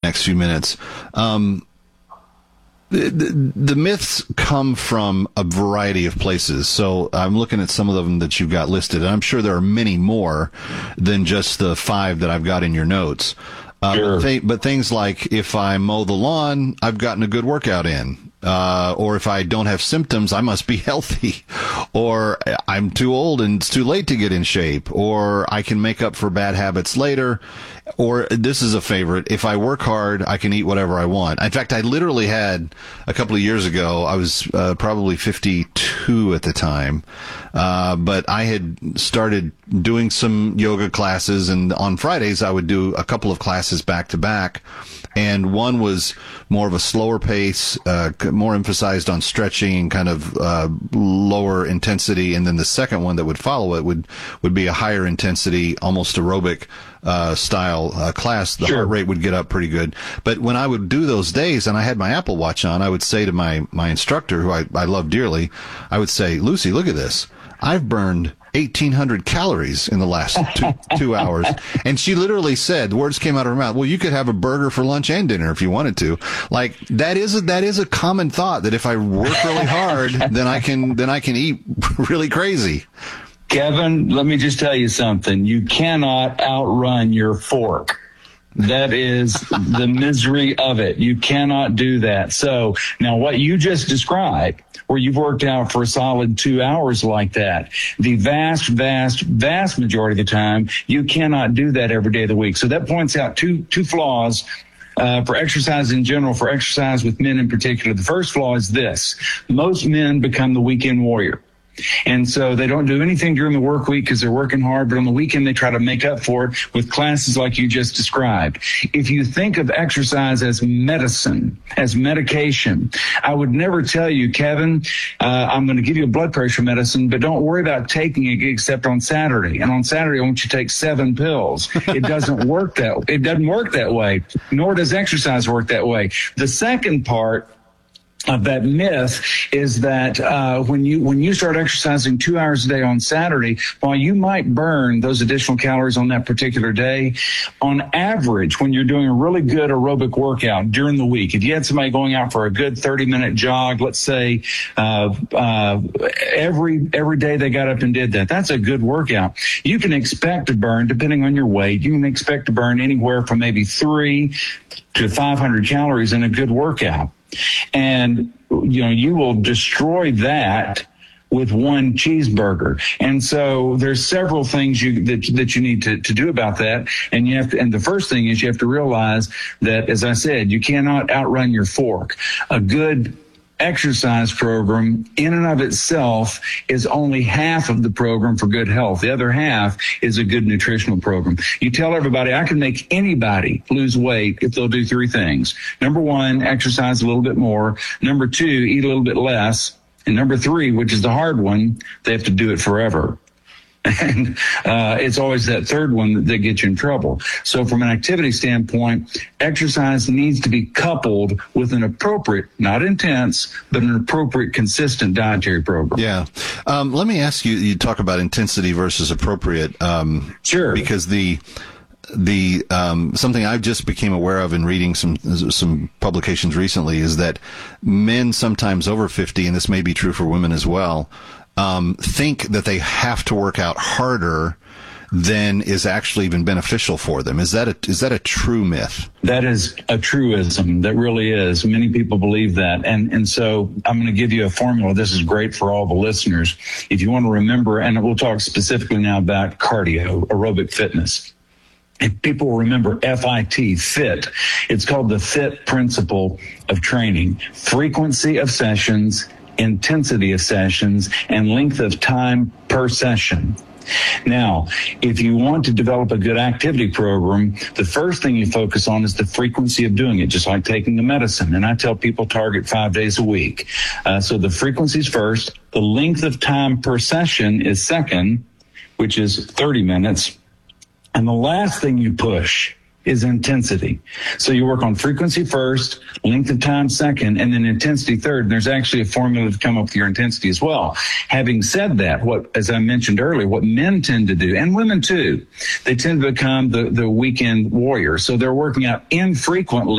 next few minutes. The myths come from a variety of places. So I'm looking at some of them that you've got listed, and I'm sure there are many more than just the 5 that I've got in your notes. Sure. But things like, if I mow the lawn, I've gotten a good workout in. Or if I don't have symptoms, I must be healthy. Or I'm too old and it's too late to get in shape. Or I can make up for bad habits later. Or this is a favorite: if I work hard, I can eat whatever I want. In fact, I literally had, a couple of years ago, I was probably 52 at the time, but I had started doing some yoga classes, and on Fridays I would do a couple of classes back to back. And one was more of a slower pace, more emphasized on stretching and kind of lower intensity. And then the second one that would follow it would be a higher intensity, almost aerobic style class. The heart rate would get up pretty good. But when I would do those days and I had my Apple Watch on, I would say to my instructor, who I love dearly, I would say, "Lucy, look at this. I've burned 1,800 calories in the last 2 hours." And she literally said, the words came out of her mouth, "Well, you could have a burger for lunch and dinner if you wanted to." Like, that is a common thought, that if I work really hard, then I can eat really crazy. Kevin, let me just tell you something. You cannot outrun your fork. That is the misery of it. You cannot do that. So now what you just described, where you've worked out for a solid 2 hours like that, the vast majority of the time, you cannot do that every day of the week. So that points out two flaws for exercise in general, for exercise with men in particular. The first flaw is this: most men become the weekend warrior. And so they don't do anything during the work week because they're working hard, but on the weekend they try to make up for it with classes like you just described. If you think of exercise as medicine, as medication, I would never tell you, "Kevin, I'm going to give you a blood pressure medicine, but don't worry about taking it except on Saturday. And on Saturday, I want you to take 7 pills." It doesn't work that way, nor does exercise work that way. The second part of that myth is that when you start exercising 2 hours a day on Saturday, while you might burn those additional calories on that particular day, on average, when you're doing a really good aerobic workout during the week, if you had somebody going out for a good 30-minute jog, let's say every day they got up and did that, that's a good workout. You can expect to burn, depending on your weight, you can expect to burn anywhere from maybe 300 to 500 calories in a good workout. And, you will destroy that with one cheeseburger. And so there's several things that you need to do about that. And and the first thing is you have to realize that, as I said, you cannot outrun your fork. A good exercise program in and of itself is only half of the program for good health. The other half is a good nutritional program. You tell everybody, I can make anybody lose weight if they'll do 3 things. Number 1, exercise a little bit more. Number 2, eat a little bit less. And number 3, which is the hard one, they have to do it forever. And it's always that third one that gets you in trouble. So from an activity standpoint, exercise needs to be coupled with an appropriate, not intense, but an appropriate, consistent dietary program. Yeah. Let me ask you, you talk about intensity versus appropriate. Sure. Because the something I've just became aware of in reading some publications recently is that men sometimes over 50, and this may be true for women as well, think that they have to work out harder than is actually even beneficial for them. Is that a true myth? That is a truism. That really is. Many people believe that. And so I'm going to give you a formula. This is great for all the listeners. If you want to remember, and we'll talk specifically now about cardio, aerobic fitness. If people remember FIT, it's called the FIT principle of training: frequency of sessions, intensity of sessions, and length of time per session. Now, if you want to develop a good activity program, the first thing you focus on is the frequency of doing it, just like taking the medicine. And I tell people target 5 days a week. So the frequency is first. The length of time per session is second, which is 30 minutes. And the last thing you push is intensity. So you work on frequency first, length of time second, and then intensity third. And there's actually a formula to come up with your intensity as well. Having said that, as I mentioned earlier, what men tend to do, and women too, they tend to become the weekend warrior. So they're working out infrequently